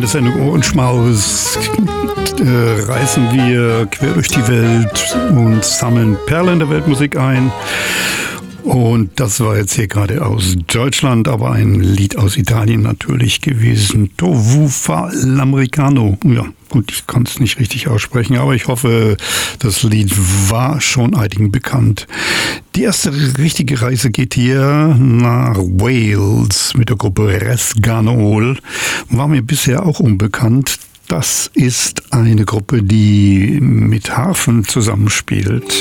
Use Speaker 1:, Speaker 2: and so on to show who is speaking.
Speaker 1: Sendung Ohrenschmaus reisen wir quer durch die Welt und sammeln Perlen der Weltmusik ein. Und das war jetzt hier gerade aus Deutschland, aber ein Lied aus Italien natürlich gewesen. Tovu fa l'americano. Ja, gut, ich kann es nicht richtig aussprechen, aber ich hoffe, das Lied war schon einigen bekannt. Die erste richtige Reise geht hier nach Wales mit der Gruppe Resganol. War mir bisher auch unbekannt. Das ist eine Gruppe, die mit Harfen zusammenspielt.